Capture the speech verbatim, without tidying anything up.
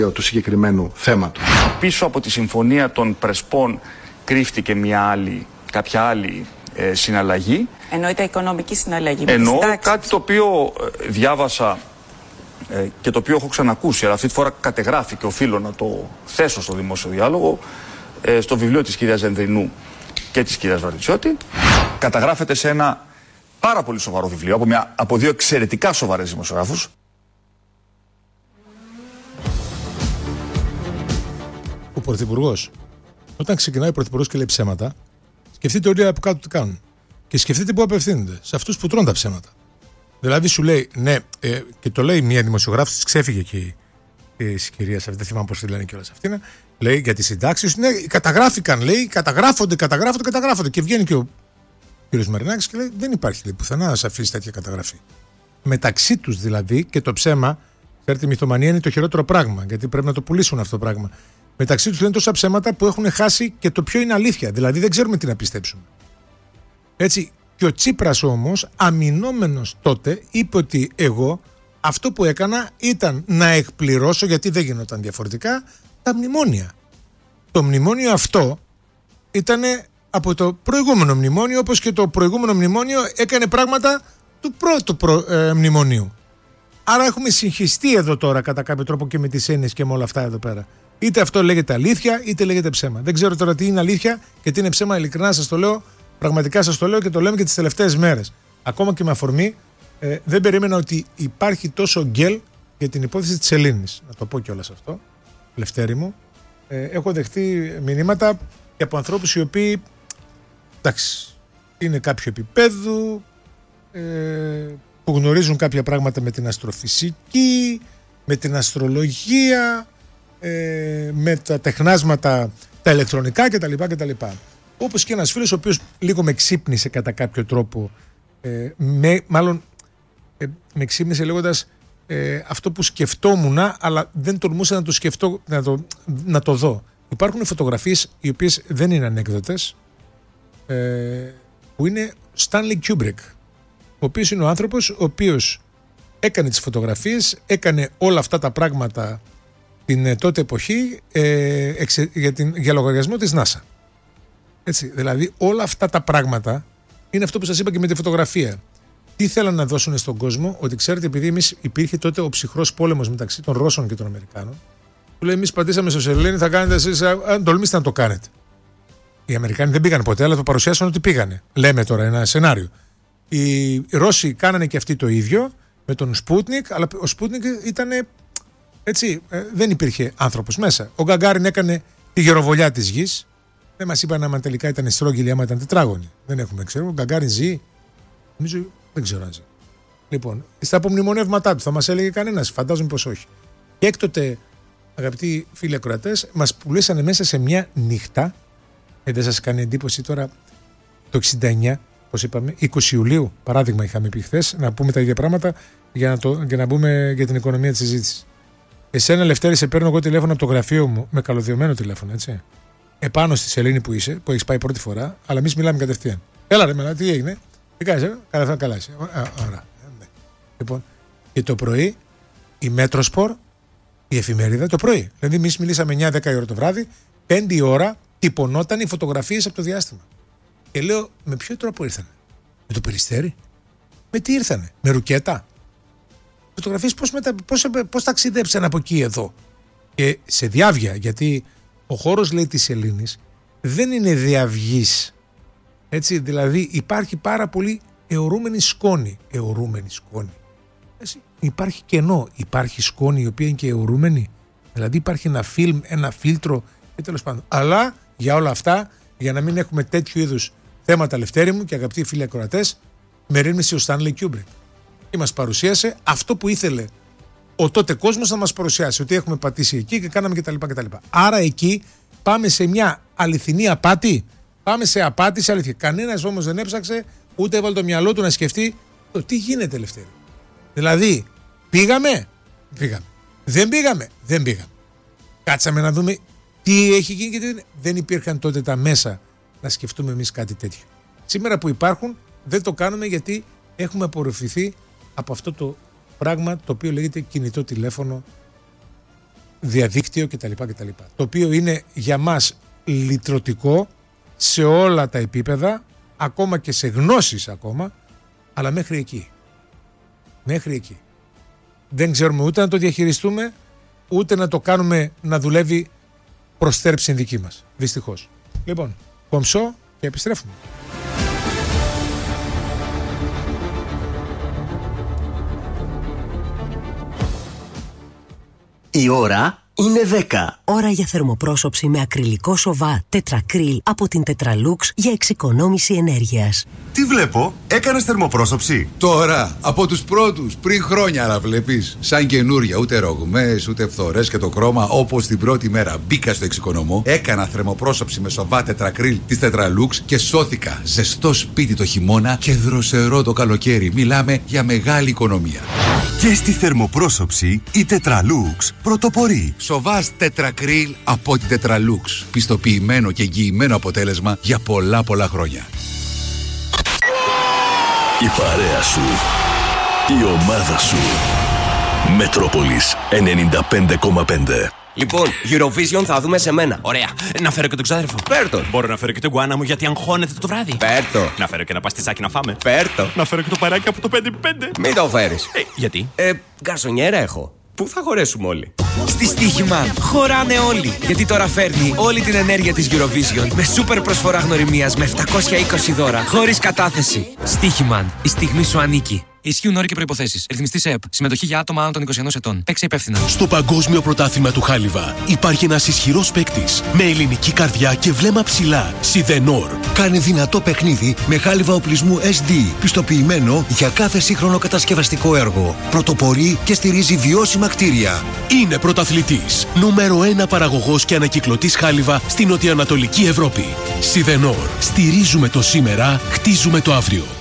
του συγκεκριμένου θέματος. Πίσω από τη συμφωνία των Πρεσπών κρύφτηκε μια άλλη, κάποια άλλη ε, συναλλαγή. Εννοείται οικονομική συναλλαγή. Εννοώ κάτι το οποίο ε, διάβασα ε, και το οποίο έχω ξανακούσει, αλλά αυτή τη φορά κατεγράφει και οφείλω να το θέσω στο δημόσιο διάλογο, ε, στο βιβλίο της κυρίας Ζενδρινού και της κυρίας Βαρδιτσιώτη. Καταγράφεται σε ένα πάρα πολύ σοβαρό βιβλίο από, μια, από δύο εξαιρετικά σοβαρές δημοσιογράφους. Ο Πρωθυπουργός, όταν ξεκινάει ο Πρωθυπουργός και λέει ψέματα, σκεφτείτε όλοι από κάτω τι κάνουν. Και σκεφτείτε πού απευθύνονται. Σε αυτούς που τρώνε τα ψέματα. Δηλαδή σου λέει, ναι, ε, και το λέει μια δημοσιογράφος, της ξέφυγε και η, η κυρία αυτή, δεν θυμάμαι πώς τη λένε κιόλας αυτήν. Λέει για τις συντάξεις, ναι, καταγράφηκαν, λέει, καταγράφονται, καταγράφονται, καταγράφονται. Και βγαίνει και ο κ. Μαρινάκης και λέει, δεν υπάρχει λέει, πουθενά σαφής τέτοια καταγραφή. Μεταξύ τους δηλαδή και το ψέμα, ξέρετε, η μυθομανία είναι το χειρότερο πράγμα, γιατί πρέπει να το πουλήσουν αυτό το πράγμα. Μεταξύ τους λένε τόσα ψέματα που έχουν χάσει και το ποιο είναι αλήθεια. Δηλαδή δεν ξέρουμε τι να πιστέψουμε. Έτσι, και ο Τσίπρας όμως, αμυνόμενος τότε, είπε ότι εγώ αυτό που έκανα ήταν να εκπληρώσω, γιατί δεν γινόταν διαφορετικά, τα μνημόνια. Το μνημόνιο αυτό ήταν από το προηγούμενο μνημόνιο, όπως και το προηγούμενο μνημόνιο έκανε πράγματα του πρώτου προ, ε, μνημονίου. Άρα έχουμε συγχυστεί εδώ τώρα κατά κάποιο τρόπο και με τις έννοιες και με όλα αυτά εδώ πέρα. Είτε αυτό λέγεται αλήθεια, είτε λέγεται ψέμα. Δεν ξέρω τώρα τι είναι αλήθεια και τι είναι ψέμα, ειλικρινά σας το λέω. Πραγματικά σας το λέω και το λέμε και τις τελευταίες μέρες. Ακόμα και με αφορμή, ε, δεν περίμενα ότι υπάρχει τόσο γκέλ για την υπόθεση της Σελήνης. Να το πω κιόλας αυτό, Λευτέρη μου. Ε, έχω δεχτεί μηνύματα και από ανθρώπους οι οποίοι, εντάξει, είναι κάποιο επίπεδου, ε, που γνωρίζουν κάποια πράγματα με την αστροφυσική, με την αστρολογία, ε, με τα τεχνάσματα, τα ηλεκτρονικά κτλ. κτλ. Όπως και ένας φίλος ο οποίος λίγο με ξύπνησε κατά κάποιο τρόπο, ε, με, μάλλον ε, με ξύπνησε λέγοντας ε, αυτό που σκεφτόμουν, αλλά δεν τολμούσα να το σκεφτώ, να το, να το δω. Υπάρχουν φωτογραφίες οι οποίες δεν είναι ανέκδοτες, ε, που είναι Stanley Kubrick, ο οποίος είναι ο άνθρωπος ο οποίος έκανε τις φωτογραφίες, έκανε όλα αυτά τα πράγματα την τότε εποχή ε, εξε, για, την, για λογαριασμό της NASA. Έτσι, δηλαδή όλα αυτά τα πράγματα είναι αυτό που σας είπα και με τη φωτογραφία. Τι θέλαν να δώσουν στον κόσμο, ότι ξέρετε, επειδή εμείς υπήρχε τότε ο ψυχρός πόλεμος μεταξύ των Ρώσων και των Αμερικάνων, που λέει εμείς πατήσαμε στο Σελήνη, θα κάνετε εσείς, αν τολμήσετε να το κάνετε. Οι Αμερικάνοι δεν πήγαν ποτέ, αλλά το παρουσιάσαν ότι πήγανε. Λέμε τώρα ένα σενάριο. Οι Ρώσοι κάνανε και αυτοί το ίδιο με τον Σπούτνικ, αλλά ο Σπούτνικ ήταν έτσι, δεν υπήρχε άνθρωπος μέσα. Ο Γκαγκάριν έκανε τη γεροβολιά της γης. Δεν μας είπαν άμα τελικά ήταν στρόγγυλοι, άμα ήταν τετράγωνοι. Δεν έχουμε, ξέρω. Ο Γκαγκάριν ζει. Νομίζω, δεν ξέρω αν ζει. Λοιπόν, στα απομνημονεύματά του θα μας έλεγε κανένας. Φαντάζομαι πως όχι. Και έκτοτε, αγαπητοί φίλοι ακροατές, μας πουλήσανε μέσα σε μια νύχτα. Ε, δεν σας κάνει εντύπωση τώρα το εξήντα εννιά, πώς είπαμε, είκοσι Ιουλίου, παράδειγμα είχαμε πει χθες, να πούμε τα ίδια πράγματα για να, το, για να μπούμε για την οικονομία της συζήτησης. Εσένα, Λευτέρη, σε παίρνω εγώ τηλέφωνο από το γραφείο μου με καλωδιωμένο τηλέφωνο, έτσι. Επάνω στη σελήνη που είσαι, που έχεις πάει πρώτη φορά, αλλά εμείς μιλάμε κατευθείαν. Έλα ρε μελά, τι έγινε, τι κάνεις, ε? Καλά, καλά είσαι. Ωραία. Λοιπόν, και το πρωί η Μέτροσπορ, η εφημερίδα, το πρωί. Δηλαδή, εμείς μιλήσαμε εννιά δέκα η ώρα το βράδυ, πέντε η ώρα τυπωνόταν οι φωτογραφίες από το διάστημα. Και λέω, με ποιο τρόπο ήρθανε, με το Περιστέρι, με τι ήρθανε, με ρουκέτα. Φωτογραφίες πώς, μετα... πώς, πώς ταξιδέψαν από εκεί εδώ. Και σε διάβια, γιατί ο χώρος, λέει, της Σελήνης δεν είναι διαυγής. Έτσι, δηλαδή υπάρχει πάρα πολύ αιωρούμενη σκόνη. Αιωρούμενη σκόνη. Έτσι, υπάρχει κενό, υπάρχει σκόνη η οποία είναι και αιωρούμενη. Δηλαδή υπάρχει ένα φιλμ, ένα φίλτρο και τέλος πάντων. Αλλά για όλα αυτά, για να μην έχουμε τέτοιου είδους θέματα, Λευτέρη μου και αγαπητοί φίλοι ακροατές, με ρύθμισε ο Στάνλεϊ Κιούμπρικ. Και μας παρουσίασε αυτό που ήθελε ο τότε κόσμος να μας παρουσιάσει. Ότι έχουμε πατήσει εκεί και κάναμε κτλ. κτλ. Άρα εκεί πάμε σε μια αληθινή απάτη. Πάμε σε απάτη, σε αλήθεια. Κανένας όμως δεν έψαξε, ούτε έβαλε το μυαλό του να σκεφτεί το τι γίνεται, Λευτέρη. Δηλαδή, πήγαμε, πήγαμε. Δεν πήγαμε, δεν πήγαμε. Κάτσαμε να δούμε τι έχει γίνει και τι δεν υπήρχαν τότε τα μέσα να σκεφτούμε εμείς κάτι τέτοιο. Σήμερα που υπάρχουν δεν το κάνουμε γιατί έχουμε απορροφηθεί από αυτό το πράγμα το οποίο λέγεται κινητό τηλέφωνο διαδίκτυο κτλ. κτλ. Το οποίο είναι για μας λυτρωτικό σε όλα τα επίπεδα, ακόμα και σε γνώσεις ακόμα, αλλά μέχρι εκεί. Μέχρι εκεί. Δεν ξέρουμε ούτε να το διαχειριστούμε, ούτε να το κάνουμε να δουλεύει προς θέρψη δική μας. Δυστυχώς. Λοιπόν, κομψό και επιστρέφουμε. Η ώρα είναι δέκα. Ώρα για θερμοπρόσωψη με ακριλικό σοβά τετρακρίλ από την Tetralux για εξοικονόμηση ενέργειας. Τι βλέπω, έκανες θερμοπρόσωψη? Τώρα, από τους πρώτους, πριν χρόνια, αλλά βλέπεις. Σαν καινούρια, ούτε ρογμές, ούτε φθορές και το χρώμα. Όπως την πρώτη μέρα μπήκα στο εξοικονομώ, έκανα θερμοπρόσωψη με σοβά τετρακρίλ της Tetralux και σώθηκα. Ζεστό σπίτι το χειμώνα και δροσερό το καλοκαίρι. Μιλάμε για μεγάλη οικονομία. Και στη θερμοπρόσωψη η Tetralux πρωτοπορεί. Σοβάς τετρακρίλ από την Tetralux. Πιστοποιημένο και εγγυημένο αποτέλεσμα για πολλά πολλά χρόνια. Η παρέα σου, η ομάδα σου. Μετρόπολης ενενήντα πέντε κόμμα πέντε. Λοιπόν, Eurovision θα δούμε σε μένα. Ωραία. Να φέρω και τον ξάδερφο. Φέρτο. Μπορώ να φέρω και τον γκουάνα μου γιατί αγχώνεται το βράδυ. Φέρτο. Να φέρω και ένα παστιτσάκι να φάμε. Φέρτο. Να φέρω και το παράκι από το πέντε πέντε. Μην το φέρεις. Ε, γιατί? Ε, γκαρσονιέρα έχω. Πού θα χωρέσουμε όλοι? Στη Στοίχημαν χωράνε όλοι. Γιατί τώρα φέρνει όλη την ενέργεια της Eurovision με σούπερ προσφορά γνωριμίας με επτακόσια είκοσι δώρα χωρίς κατάθεση. Στοίχημαν. Η στιγμή σου ανήκει. Ισχύουν όροι και προϋποθέσεις. Ρυθμιστής ΕΕΠ. Συμμετοχή για άτομα άνω των είκοσι ενός ετών. Παίξε υπεύθυνα. Στο Παγκόσμιο Πρωτάθλημα του Χάλιβα υπάρχει ένας ισχυρός παίκτης με ελληνική καρδιά και βλέμμα ψηλά. Σιδενόρ. Κάνει δυνατό παιχνίδι με χάλιβα οπλισμού ες ντι. Πιστοποιημένο για κάθε σύγχρονο κατασκευαστικό έργο. Πρωτοπορεί και στηρίζει βιώσιμα κτίρια. Είναι πρωταθλητής. Νούμερο ένα παραγωγός και ανακυκλωτής χάλιβα στην νοτιοανατολική Ευρώπη. Σιδενόρ. Στηρίζουμε το σήμερα, χτίζουμε το αύριο.